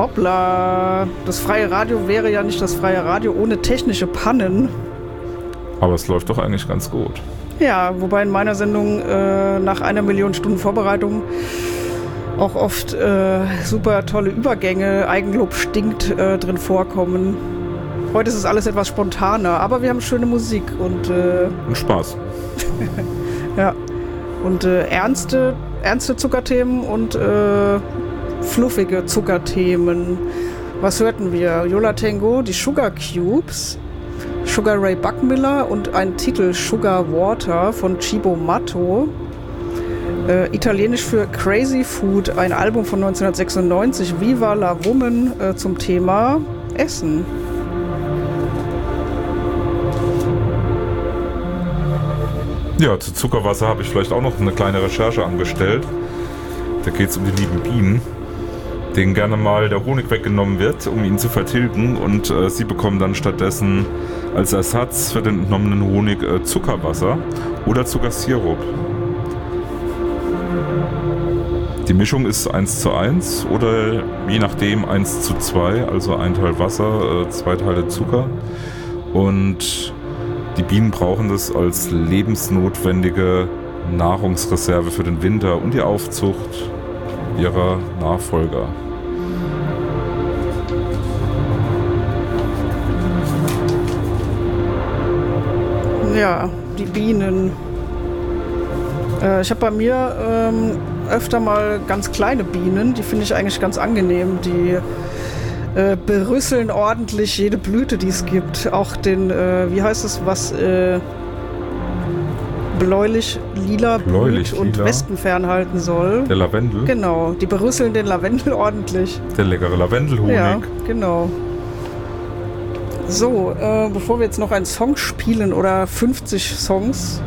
Hoppla. Das freie Radio wäre ja nicht das freie Radio ohne technische Pannen. Aber es läuft doch eigentlich ganz gut. Ja, wobei in meiner Sendung nach 1 Million Stunden Vorbereitung auch oft super tolle Übergänge, Eigenlob stinkt drin vorkommen. Heute ist es alles etwas spontaner, aber wir haben schöne Musik und Spaß. ja. Und ernste Zuckerthemen und fluffige Zuckerthemen. Was hörten wir? Yola Tango, die Sugar Cubes, Sugar Ray Buckmiller und ein Titel Sugar Water von Cibo Matto. Italienisch für Crazy Food, ein Album von 1996, Viva la Woman, zum Thema Essen. Ja, zu Zuckerwasser habe ich vielleicht auch noch eine kleine Recherche angestellt. Da geht es um die lieben Bienen, denen gerne mal der Honig weggenommen wird, um ihn zu vertilgen. Und sie bekommen dann stattdessen als Ersatz für den entnommenen Honig Zuckerwasser oder Zuckersirup. Die Mischung ist 1:1 oder je nachdem 1:2, also 1 Teil Wasser, 2 Teile Zucker. Und die Bienen brauchen das als lebensnotwendige Nahrungsreserve für den Winter und die Aufzucht ihrer Nachfolger. Ja, die Bienen. Ich habe bei mir öfter mal ganz kleine Bienen, die finde ich eigentlich ganz angenehm. Die berüsseln ordentlich jede Blüte, die es gibt. Auch den, wie heißt es, was bläulich-lila blüht und Wespen fernhalten soll. Der Lavendel? Genau, die berüsseln den Lavendel ordentlich. Der leckere Lavendelhonig. Ja, genau. So, bevor wir jetzt noch einen Song spielen oder 50 Songs.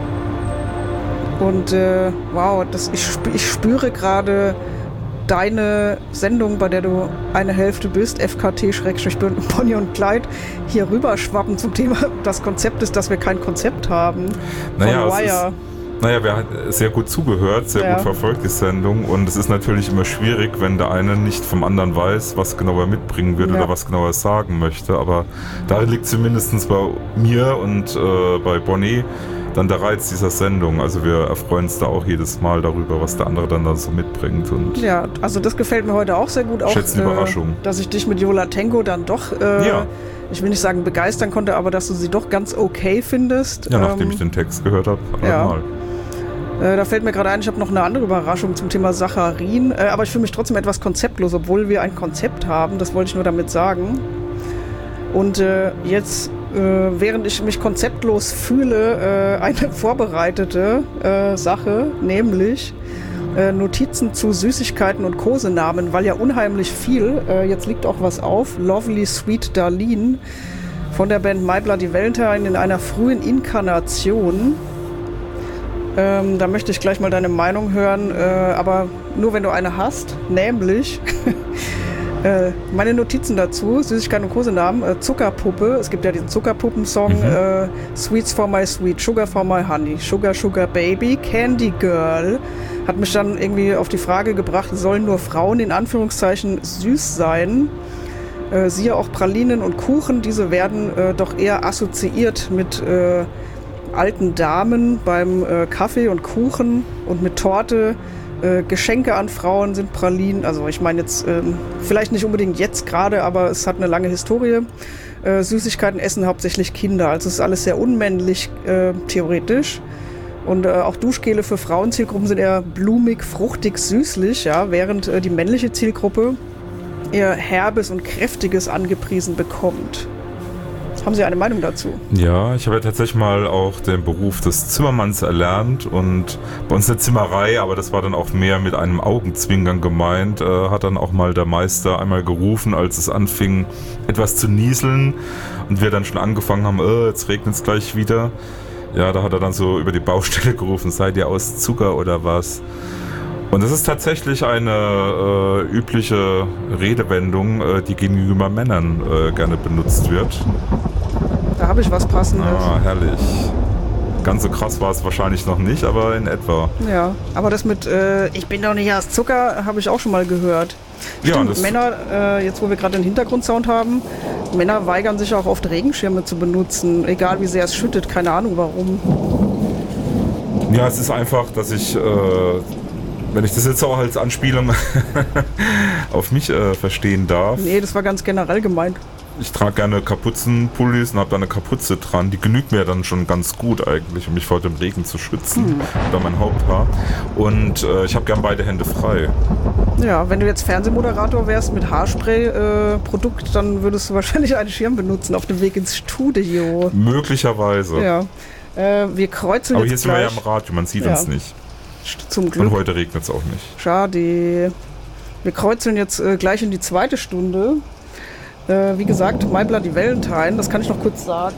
Und wow, ich spüre gerade deine Sendung, bei der du eine Hälfte bist, FKT-Bonnie und Clyde, hier rüberschwappen zum Thema. Das Konzept ist, dass wir kein Konzept haben. Naja, wir haben sehr gut zugehört, sehr gut verfolgt die Sendung, und es ist natürlich immer schwierig, wenn der eine nicht vom anderen weiß, was genau er mitbringen wird oder was genau er sagen möchte, aber darin liegt zumindest bei mir und bei Bonnie dann der Reiz dieser Sendung. Also wir erfreuen uns da auch jedes Mal darüber, was der andere dann da so mitbringt. Und ja, also das gefällt mir heute auch sehr gut. Auch schätze die Überraschung. Dass ich dich mit Yola Tango dann doch, ich will nicht sagen begeistern konnte, aber dass du sie doch ganz okay findest. Ja, nachdem ich den Text gehört habe. Da fällt mir gerade ein, ich habe noch eine andere Überraschung zum Thema Saccharin, aber ich fühle mich trotzdem etwas konzeptlos, obwohl wir ein Konzept haben, das wollte ich nur damit sagen. Und jetzt, während ich mich konzeptlos fühle, eine vorbereitete Sache, nämlich Notizen zu Süßigkeiten und Kosenamen, weil ja unheimlich viel, jetzt liegt auch was auf, Lovely Sweet Darlene von der Band My Bloody Valentine in einer frühen Inkarnation. Da möchte ich gleich mal deine Meinung hören, aber nur wenn du eine hast, nämlich meine Notizen dazu, Süßigkeiten und Kosenamen, Zuckerpuppe, es gibt ja diesen Zuckerpuppen-Song, Sweets for my sweet, Sugar for my honey, Sugar Sugar Baby, Candy Girl, hat mich dann irgendwie auf die Frage gebracht, sollen nur Frauen in Anführungszeichen süß sein? Siehe auch Pralinen und Kuchen, diese werden doch eher assoziiert mit alten Damen beim Kaffee und Kuchen und mit Torte. Geschenke an Frauen sind Pralinen, also ich meine jetzt vielleicht nicht unbedingt jetzt gerade, aber es hat eine lange Historie. Süßigkeiten essen hauptsächlich Kinder, also es ist alles sehr unmännlich theoretisch. Und auch Duschgele für Frauenzielgruppen sind eher blumig, fruchtig, süßlich, ja, während die männliche Zielgruppe eher Herbes und Kräftiges angepriesen bekommt. Haben Sie eine Meinung dazu? Ja, ich habe ja tatsächlich mal auch den Beruf des Zimmermanns erlernt und bei uns eine Zimmerei, aber das war dann auch mehr mit einem Augenzwinkern gemeint, hat dann auch mal der Meister einmal gerufen, als es anfing etwas zu nieseln und wir dann schon angefangen haben, jetzt regnet es gleich wieder. Ja, da hat er dann so über die Baustelle gerufen, seid ihr aus Zucker oder was? Und das ist tatsächlich eine übliche Redewendung, die gegenüber Männern gerne benutzt wird. Da habe ich was Passendes. Ah, herrlich. Ganz so krass war es wahrscheinlich noch nicht, aber in etwa. Ja, aber das mit ich bin doch nicht aus Zucker, habe ich auch schon mal gehört. Stimmt, das Männer, jetzt wo wir gerade den Hintergrundsound haben, Männer weigern sich auch oft Regenschirme zu benutzen, egal wie sehr es schüttet, keine Ahnung warum. Ja, es ist einfach, dass ich, wenn ich das jetzt auch als Anspielung auf mich verstehen darf. Nee, das war ganz generell gemeint. Ich trage gerne Kapuzenpullis und habe da eine Kapuze dran. Die genügt mir dann schon ganz gut eigentlich, um mich vor dem Regen zu schützen. Oder mein Haupthaar. Und ich habe gern beide Hände frei. Ja, wenn du jetzt Fernsehmoderator wärst mit Haarspray-Produkt, dann würdest du wahrscheinlich einen Schirm benutzen auf dem Weg ins Studio. Möglicherweise. Ja. Wir kreuzen Aber jetzt hier sind wir ja gleich. im Radio, man sieht uns nicht. Zum Glück. Und heute regnet es auch nicht. Schade. Wir kreuzeln jetzt gleich in die zweite Stunde. Wie gesagt, My Bloody Valentine, das kann ich noch kurz sagen.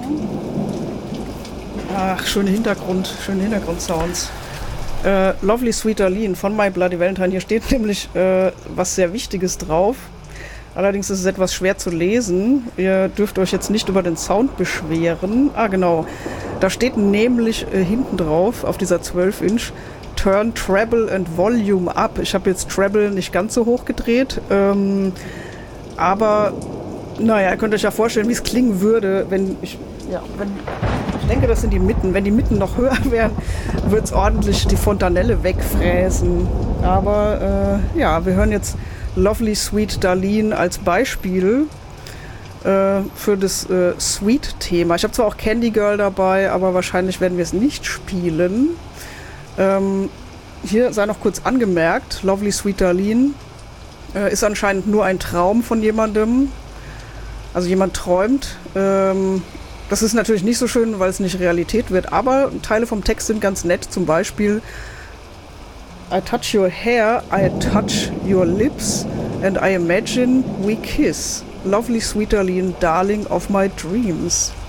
Ach, schöne Hintergrundsounds. Lovely Sweet Darlene von My Bloody Valentine. Hier steht nämlich was sehr Wichtiges drauf. Allerdings ist es etwas schwer zu lesen. Ihr dürft euch jetzt nicht über den Sound beschweren. Ah, genau. Da steht nämlich hinten drauf, auf dieser 12-Inch, Turn Treble and Volume up. Ich habe jetzt Treble nicht ganz so hoch gedreht. Aber, naja, ihr könnt euch ja vorstellen, wie es klingen würde, ich denke, das sind die Mitten. Wenn die Mitten noch höher wären, wird es ordentlich die Fontanelle wegfräsen. Aber ja, wir hören jetzt Lovely Sweet Darlene als Beispiel für das Sweet-Thema. Ich habe zwar auch Candy Girl dabei, aber wahrscheinlich werden wir es nicht spielen. Hier sei noch kurz angemerkt, Lovely Sweet Darlene ist anscheinend nur ein Traum von jemandem. Also jemand träumt. Das ist natürlich nicht so schön, weil es nicht Realität wird, aber Teile vom Text sind ganz nett. Zum Beispiel I touch your hair, I touch your lips and I imagine we kiss. Lovely Sweet Darlene, darling of my dreams.